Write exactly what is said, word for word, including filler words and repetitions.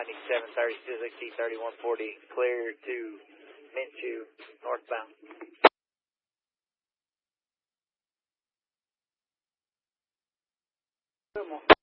ninety-seven thirty Suzuki thirty-one forty, clear to Minshew, northbound.